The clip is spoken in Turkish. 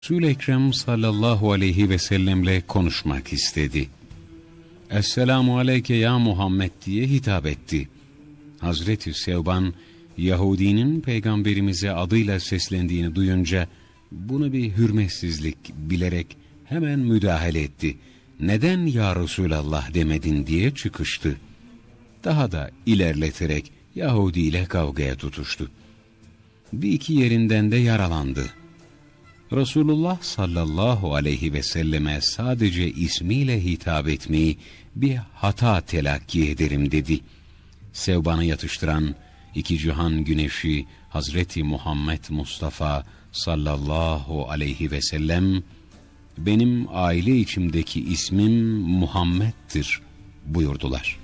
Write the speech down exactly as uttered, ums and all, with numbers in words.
Resul-i Ekrem sallallahu aleyhi ve sellemle konuşmak istedi. Esselamu aleyke ya Muhammed diye hitap etti. Hazreti Sevban, Yahudinin peygamberimize adıyla seslendiğini duyunca bunu bir hürmetsizlik bilerek hemen müdahale etti. Neden ya Resulallah demedin diye çıkıştı. Daha da ilerleterek Yahudi ile kavgaya tutuştu. Bir iki yerinden de yaralandı. Resulullah sallallahu aleyhi ve selleme sadece ismiyle hitap etmeyi bir hata telakki ederim dedi. Sevban'ı yatıştıran iki cihan güneşi Hazreti Muhammed Mustafa sallallahu aleyhi ve sellem, benim aile içimdeki ismim Muhammed'dir buyurdular.